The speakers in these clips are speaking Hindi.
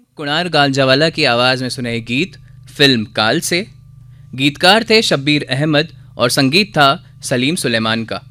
कुणाल गांजावाला की आवाज में सुने गीत फिल्म काल से। गीतकार थे शब्बीर अहमद और संगीत था सलीम सुलेमान का।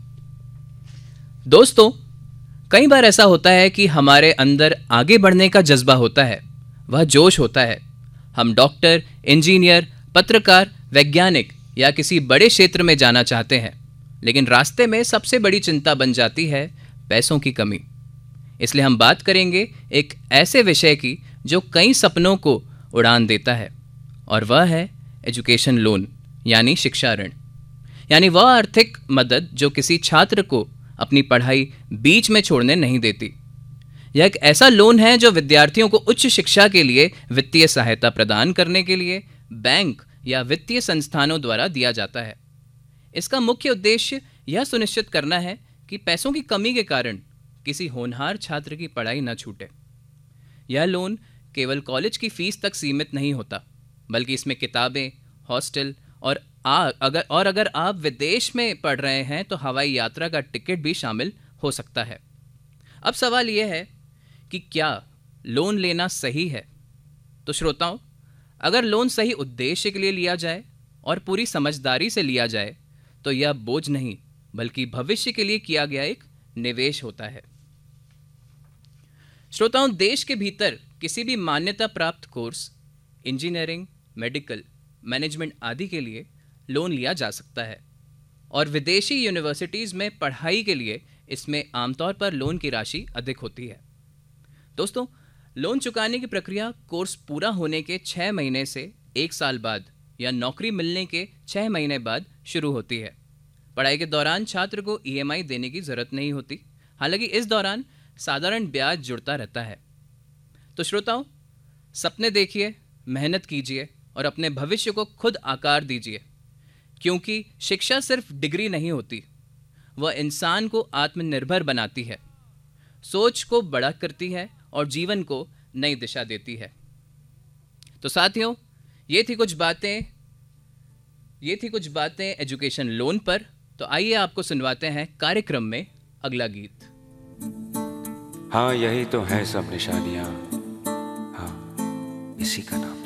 दोस्तों, कई बार ऐसा होता है कि हमारे अंदर आगे बढ़ने का जज्बा होता है, वह जोश होता है। हम डॉक्टर, इंजीनियर, पत्रकार, वैज्ञानिक या किसी बड़े क्षेत्र में जाना चाहते हैं, लेकिन रास्ते में सबसे बड़ी चिंता बन जाती है पैसों की कमी। इसलिए हम बात करेंगे एक ऐसे विषय की जो कई सपनों को उड़ान देता है, और वह है एजुकेशन लोन यानी शिक्षा ऋण। यानी वह आर्थिक मदद जो किसी छात्र को अपनी पढ़ाई बीच में छोड़ने नहीं देती। यह एक ऐसा लोन है जो विद्यार्थियों को उच्च शिक्षा के लिए वित्तीय सहायता प्रदान करने के लिए बैंक या वित्तीय संस्थानों द्वारा दिया जाता है। इसका मुख्य उद्देश्य यह सुनिश्चित करना है कि पैसों की कमी के कारण किसी होनहार छात्र की पढ़ाई न छूटे। यह लोन केवल कॉलेज की फीस तक सीमित नहीं होता, बल्कि इसमें किताबें, हॉस्टल और अगर आप विदेश में पढ़ रहे हैं तो हवाई यात्रा का टिकट भी शामिल हो सकता है। अब सवाल यह है कि क्या लोन लेना सही है? तो श्रोताओं, अगर लोन सही उद्देश्य के लिए लिया जाए और पूरी समझदारी से लिया जाए तो यह बोझ नहीं बल्कि भविष्य के लिए किया गया एक निवेश होता है। श्रोताओं, देश के भीतर किसी भी मान्यता प्राप्त कोर्स, इंजीनियरिंग, मेडिकल, मैनेजमेंट आदि के लिए लोन लिया जा सकता है, और विदेशी यूनिवर्सिटीज़ में पढ़ाई के लिए इसमें आमतौर पर लोन की राशि अधिक होती है। दोस्तों, लोन चुकाने की प्रक्रिया कोर्स पूरा होने के 6 महीने से 1 साल बाद या नौकरी मिलने के 6 महीने बाद शुरू होती है। पढ़ाई के दौरान छात्र को EMI देने की ज़रूरत नहीं होती, हालांकि इस दौरान साधारण ब्याज जुड़ता रहता है। तो श्रोताओं, सपने देखिए, मेहनत कीजिए और अपने भविष्य को खुद आकार दीजिए, क्योंकि शिक्षा सिर्फ डिग्री नहीं होती, वह इंसान को आत्मनिर्भर बनाती है, सोच को बड़ा करती है और जीवन को नई दिशा देती है। तो साथियों, ये थी कुछ बातें एजुकेशन लोन पर। तो आइए आपको सुनवाते हैं कार्यक्रम में अगला गीत। हाँ, यही तो है सब निशानियां, हाँ, इसी का नाम